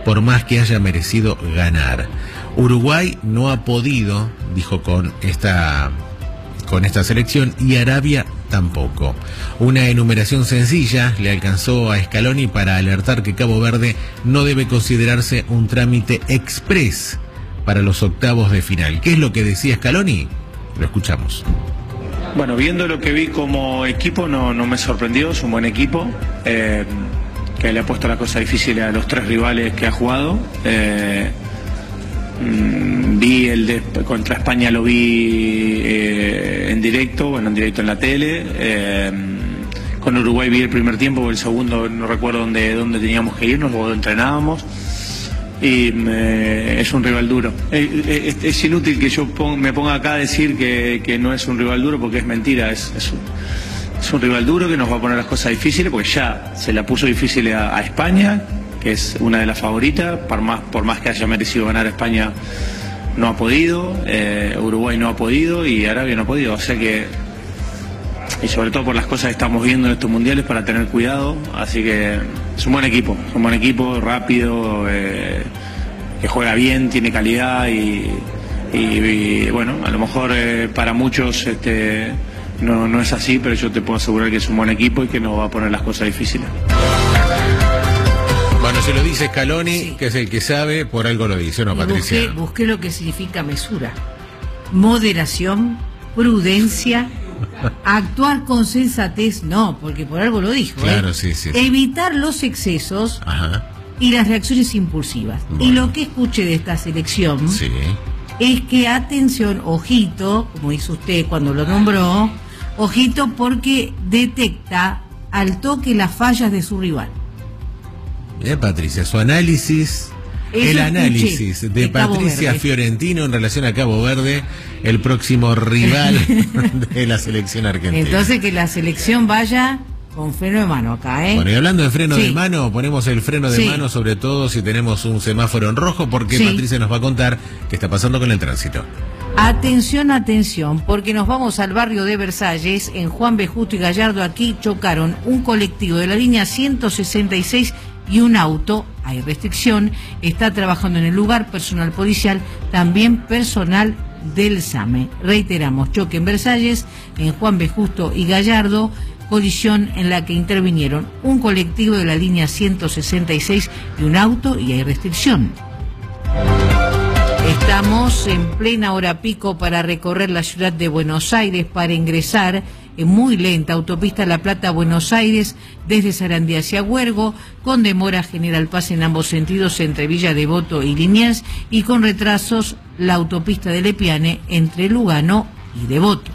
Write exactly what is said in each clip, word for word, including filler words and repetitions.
por más que haya merecido ganar. Uruguay no ha podido, dijo, con esta, con esta selección, y Arabia tampoco. Una enumeración sencilla le alcanzó a Scaloni para alertar que Cabo Verde no debe considerarse un trámite express para los octavos de final. ¿Qué es lo que decía Scaloni? Lo escuchamos. Bueno, viendo lo que vi como equipo, no, no me sorprendió, es un buen equipo, eh, que le ha puesto la cosa difícil a los tres rivales que ha jugado. Eh, mm, vi el de contra España, lo vi eh, en directo, bueno, en directo en la tele. Eh, con Uruguay vi el primer tiempo, o el segundo, no recuerdo dónde, dónde teníamos que irnos, o entrenábamos. Y eh, es un rival duro. Eh, es, es inútil que yo pon, me ponga acá a decir que, que no es un rival duro, porque es mentira. Es, es, un, es un rival duro que nos va a poner las cosas difíciles, porque ya se la puso difícil a, a España, que es una de las favoritas. Por más, por más que haya merecido ganar España, no ha podido. eh, Uruguay no ha podido y Arabia no ha podido. O sea que, y sobre todo por las cosas que estamos viendo en estos mundiales, para tener cuidado. Así que es un buen equipo, es un buen equipo, rápido, eh, que juega bien, tiene calidad y, y, y bueno, a lo mejor eh, para muchos este, no, no es así, pero yo te puedo asegurar que es un buen equipo y que nos va a poner las cosas difíciles. Bueno, se lo dice Scaloni, sí, que es el que sabe, por algo lo dice, ¿no, Patricia? Busqué, busqué lo que significa mesura, moderación, prudencia. Actuar con sensatez, no, porque por algo lo dijo. Claro, ¿eh? sí, sí. Evitar los excesos. Ajá. Y las reacciones impulsivas. Bueno. Y lo que escuché de esta selección, sí, es que, atención, ojito, como dice usted cuando lo nombró, ojito porque detecta al toque las fallas de su rival. Bien, Patricia, su análisis... Eso el análisis de, de Patricia Fiorentino en relación a Cabo Verde, el próximo rival de la selección argentina. Entonces que la selección vaya con freno de mano acá, ¿eh? Bueno, y hablando de freno, sí, de mano, ponemos el freno de, sí, mano, sobre todo si tenemos un semáforo en rojo, porque sí, Patricia nos va a contar qué está pasando con el tránsito. Atención, atención, porque nos vamos al barrio de Versalles, en Juan B. Justo y Gallardo. Aquí chocaron un colectivo de la línea ciento sesenta y seis y un auto. Hay restricción, está trabajando en el lugar personal policial, también personal del SAME. Reiteramos, choque en Versalles, en Juan B. Justo y Gallardo, colisión en la que intervinieron un colectivo de la línea ciento sesenta y seis y un auto, y hay restricción. Estamos en plena hora pico para recorrer la ciudad de Buenos Aires, para ingresar en muy lenta autopista La Plata-Buenos Aires desde Sarandí hacia Huergo, con demora general pase en ambos sentidos entre Villa Devoto y Liniers, y con retrasos la autopista de Lepiane entre Lugano y Devoto.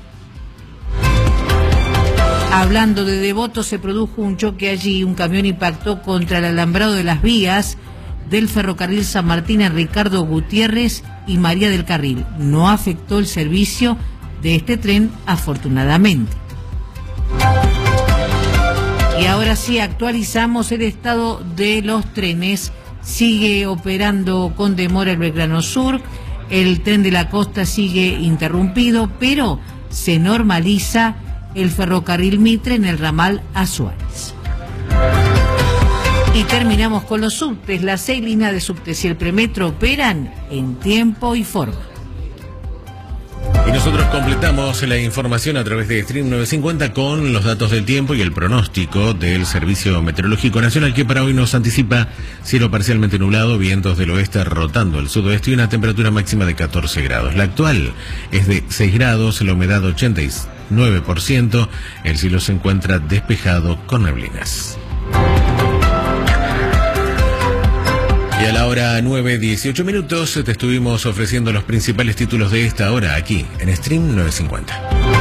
Hablando de Devoto, se produjo un choque allí, un camión impactó contra el alambrado de las vías del ferrocarril San Martín en Ricardo Gutiérrez y María del Carril. No afectó el servicio de este tren, afortunadamente. Y ahora sí, actualizamos el estado de los trenes. Sigue operando con demora el Belgrano Sur, el tren de la costa sigue interrumpido, pero se normaliza el ferrocarril Mitre en el ramal a Suárez. Y terminamos con los subtes. Las seis líneas de subtes y el premetro operan en tiempo y forma. Y nosotros completamos la información a través de Stream novecientos cincuenta con los datos del tiempo y el pronóstico del Servicio Meteorológico Nacional, que para hoy nos anticipa cielo parcialmente nublado, vientos del oeste rotando al sudoeste y una temperatura máxima de catorce grados. La actual es de seis grados, la humedad ochenta y nueve por ciento, el cielo se encuentra despejado con neblinas. Y a la hora nueve dieciocho minutos te estuvimos ofreciendo los principales títulos de esta hora aquí en Stream novecientos cincuenta.